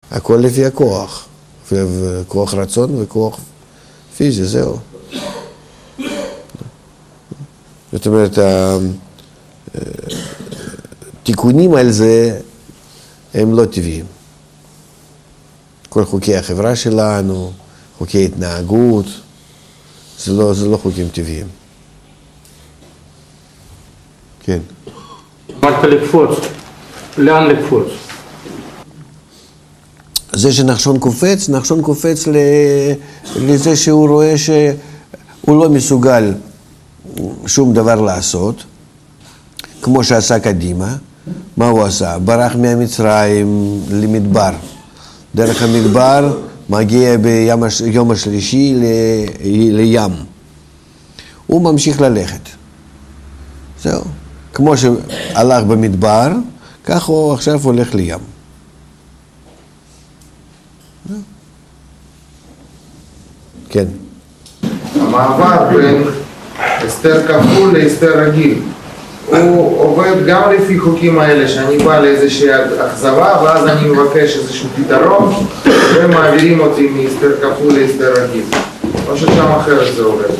הכל לפי הכוח, וכוח רצון וכוח פיזי, זהו. זאת אומרת, התיקונים על זה הם לא טבעיים. כל חוקי החברה שלנו, חוקי התנהגות, זה לא חוקים טבעיים. כן. אמרת לקפוץ, לאן לקפוץ? זה שנחשון קופץ לזה שהוא רואה שהוא לא מסוגל שום דבר לעשות, כמו שעשה קדימה. מה הוא עשה? ברח מהמצרים למדבר. דרך המדבר מגיע ביום השלישי לים. הוא ממשיך ללכת. זהו. כמו שהלך במדבר, כך הוא עכשיו הולך לים. כן. המעבר בין הסתר כפול להסתר רגיל, הוא עובד גם לפי חוקים האלה, שאני בא לאיזושהי אכזבה ואז אני מבקש איזשהו פתרון ומעבירים אותי מהסתר כפול להסתר רגיל, או ששם אחרת זה עובד.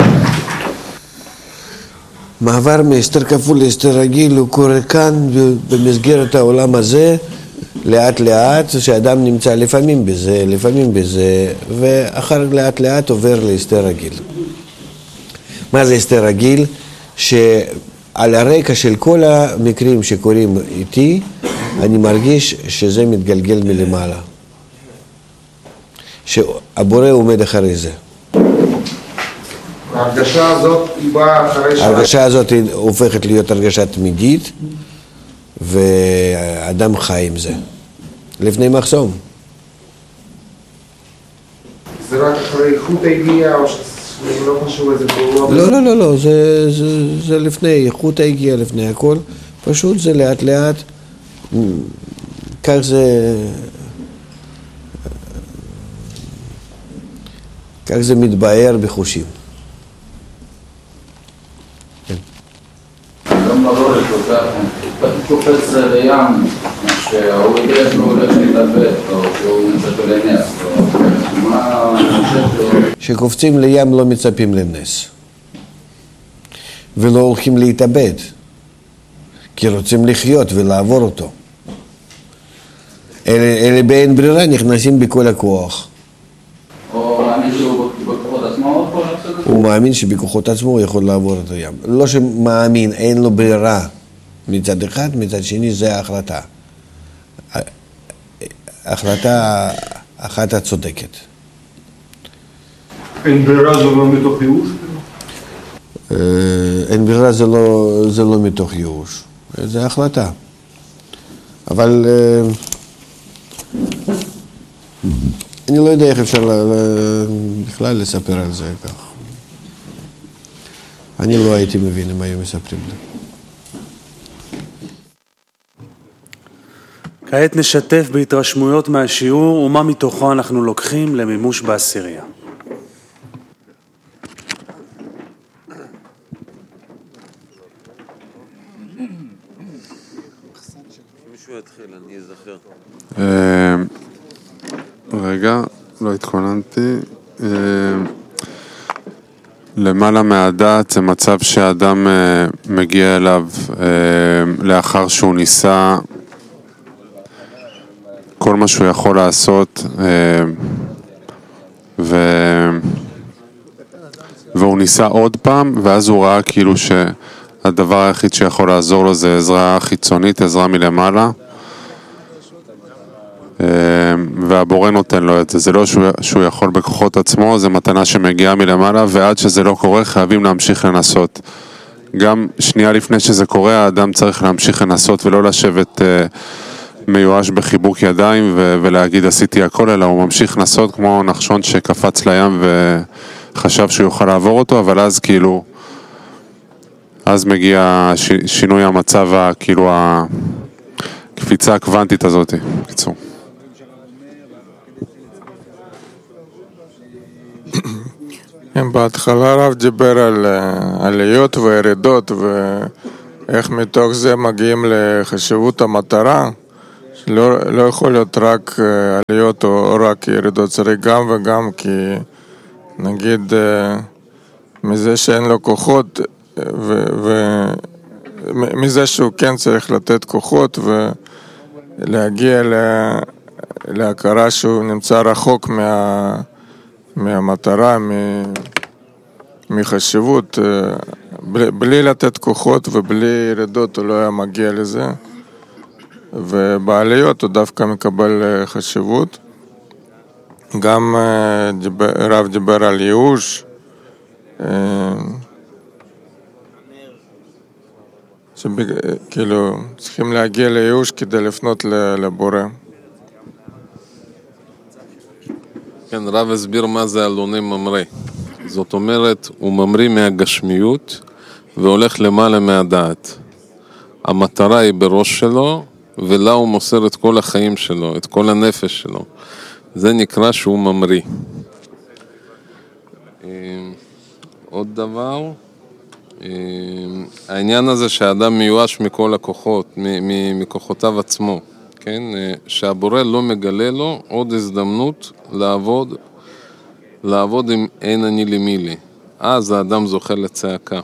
מעבר מהסתר כפול להסתר רגיל הוא קורה כאן במסגרת העולם הזה, לאט לאט, שאדם נמצא לפעמים בזה, ואחר לאט לאט עובר להסתר רגיל. מה זה הסתר רגיל? שעל הרקע של כל המקרים שקורים איתי, אני מרגיש שזה מתגלגל מלמעלה. שהבורא עומד אחרי זה. ההרגשה הזאת היא באה אחרי ההרגשה הזאת הופכת להיות הרגשה תמידית, ואדם חי עם זה. לפני מחסום. זה רק אחרי איכות הגיעה, או שזה לא חשוב איזה פעולות? לא, זה לפני, איכות הגיעה לפני הכל. פשוט זה לאט לאט, כך זה מתבהר בחושים. גם בראש הוא קופץ לים, שהוא יודע שהוא הולך להתאבד, או שהוא מצפה לנס, מה שקופצים לים לא מצפים לנס, ולא הולכים להתאבד, כי רוצים לחיות ולעבור אותו. אלה באין ברירה נכנסים בכל הכוח. או מאמין שהוא בכוחות עצמו יכול לעשות את זה? הוא מאמין שבכוחות עצמו הוא יכול לעבור את הים. לא שמאמין, אין לו ברירה מצד אחד, מצד שני זה ההחלטה. ההחלטה אחת הצודקת. אין ברירה זה לא מתוך ייאוש? אין ברירה זה לא מתוך ייאוש. זה החלטה. אבל אני לא יודע איך אפשר בכלל לספר על זה כך. אני לא הייתי מבין אם היו מספרים לי. כעת נשתף בהתרשמויות מהשיעור ומה מתוכו אנחנו לוקחים למימוש בעשירייה. מישהו יתחיל, אני אזכר. רגע, לא התכוננתי. למעלה מהדעת זה מצב שאדם מגיע אליו לאחר שהוא ניסה כל מה שהוא יכול לעשות, והוא ניסה עוד פעם, ואז הוא ראה כאילו שהדבר היחיד שיכול לעזור לו זה עזרה חיצונית, עזרה מלמעלה, והבורא נותן לו את זה. זה לא שהוא יכול בכוחות עצמו, זה מתנה שמגיעה מלמעלה, ועד שזה לא קורה חייבים להמשיך לנסות. גם שנייה לפני שזה קורה, האדם צריך להמשיך לנסות ולא לשבת מיואש בחיבוק ידיים ולהגיד עשיתי הכל, אלא הוא ממשיך לנסות כמו נחשון שקפץ לים וחשב שהוא יוכל לעבור אותו, אבל אז כאילו, אז מגיע שינוי המצב, כאילו הקפיצה הקוונטית הזאת, בקיצור. בהתחלה הרב דיבר על עליות וירידות ואיך מתוך זה מגיעים לחשיבות המטרה, לא יכול להיות רק עליות או רק ירידות, צריך גם וגם, כי נגיד מזה שאין לו כוחות ומזה שהוא כן צריך לתת כוחות ולהגיע להכרה שהוא נמצא רחוק מהמטרה, מחשיבות, בלי לתת כוחות ובלי ירידות הוא לא היה מגיע לזה, ובעליות הוא דווקא מקבל חשיבות. גם רב דיבר על ייאוש, כאילו צריכים להגיע לייאוש כדי לפנות לבורא. כן, רב הסביר מה זה אלוני ממריא. זאת אומרת, הוא ממריא מהגשמיות והולך למעלה מהדעת. המטרה היא בראש שלו, ולה הוא מוסר את כל החיים שלו, את כל הנפש שלו. זה נקרא שהוא ממריא. עוד דבר, העניין הזה שהאדם מיואש מכל הכוחות, מכוחותיו עצמו, כן? שהבורא לא מגלה לו עוד הזדמנות לעבוד עם אין אני לי מי לי. אז האדם זוכה לצעקה.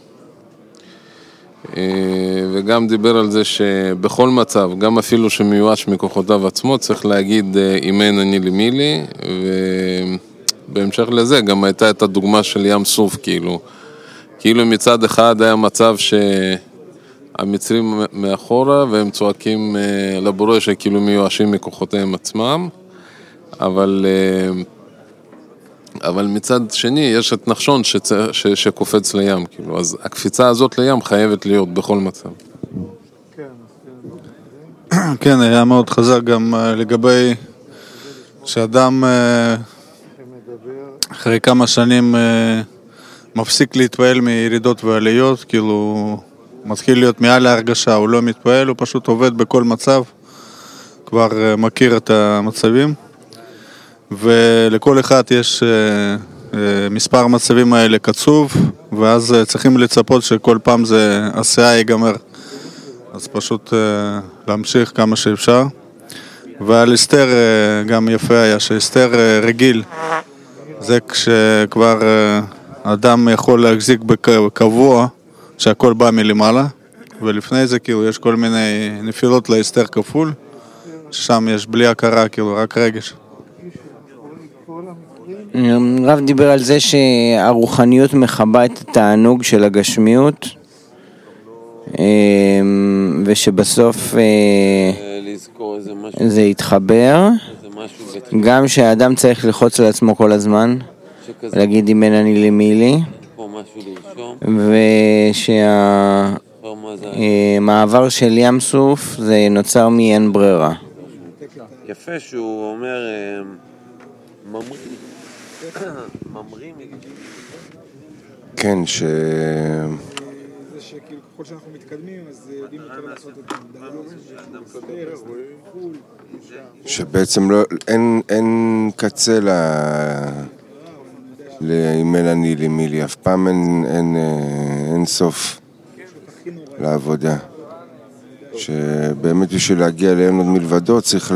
וגם דיבר על זה שבכל מצב, גם אפילו שמיואש מכוחותיו עצמו, צריך להגיד אם אין אני לי מי לי, ובהמשך לזה גם הייתה את הדוגמה של ים סוף, כאילו מצד אחד היה מצב שהמצרים מאחורה והם צועקים לבורא שכאילו מיואשים מכוחותיהם עצמם, אבל מצד שני יש את נחשון שקופץ לים, כאילו. אז הקפיצה הזאת לים חייבת להיות בכל מצב. כן, היה מאוד חזק גם לגבי שאדם אחרי כמה שנים מפסיק להתפעל מירידות ועליות, כאילו מתחיל להיות מעל ההרגשה, הוא לא מתפעל, הוא פשוט עובד בכל מצב, כבר מכיר את המצבים, ולכל אחד יש מספר מצבים האלה קצוב, ואז צריכים לצפות שכל פעם זה עשייה ייגמר, אז פשוט להמשיך כמה שאפשר. ועל אסתר גם יפה היה שאסתר רגיל, זה כשכבר אדם יכול להחזיק בקבוע שהכל בא מלמעלה, ולפני זה כאילו יש כל מיני נפילות לאסתר כפול, ששם יש בלי הכרה, כאילו רק רגש. רב דיבר על זה שהרוחניות מחבה את התענוג של הגשמיות, ושבסוף זה יתחבר, גם שהאדם צריך ללחוץ על עצמו כל הזמן, להגיד אם אין אני למי לי, ושהמעבר של ים סוף זה נוצר מאין ברירה. יפה שהוא אומר ממרים. כן, שכאילו ככל שאנחנו מתקדמים אז יודעים יותר לעשות את זה. שבעצם אין קצה אם אין אני למי לי, אף פעם אין סוף לעבודה. שבאמת בשביל להגיע לאין עוד מלבדו צריך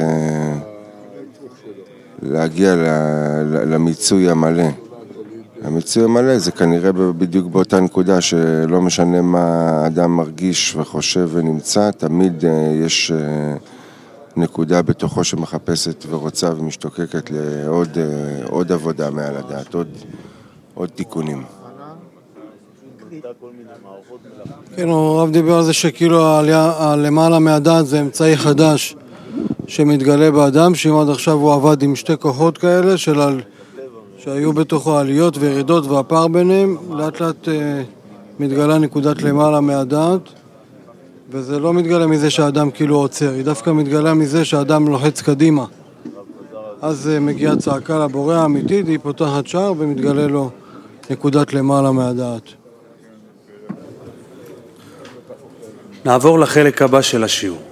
להגיע למיצוי המלא. המיצוי המלא זה כנראה בדיוק באותה נקודה שלא משנה מה האדם מרגיש וחושב ונמצא, תמיד יש נקודה בתוכו שמחפשת ורוצה ומשתוקקת לעוד עבודה מעל הדעת, עוד תיקונים. כן, הרב דיבר על זה שכאילו הלמעלה מהדעת זה אמצעי חדש שמתגלה באדם, שאם עד עכשיו הוא עבד עם שתי כוחות כאלה שהיו בתוכו עליות וירידות והפער ביניהם, לאט לאט מתגלה נקודת למעלה מהדעת, וזה לא מתגלה מזה שהאדם כאילו עוצר, היא דווקא מתגלה מזה שהאדם לוחץ קדימה. אז מגיעה צעקה לבורא האמיתית, היא פותחת שער ומתגלה לו נקודת למעלה מהדעת. נעבור לחלק הבא של השיעור.